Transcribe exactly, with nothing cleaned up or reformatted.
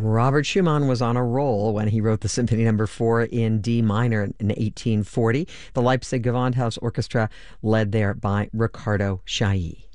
Robert Schumann was on a roll when he wrote the Symphony Number Four in D minor in eighteen forty. The Leipzig Gewandhaus Orchestra, led there by Riccardo Chailly.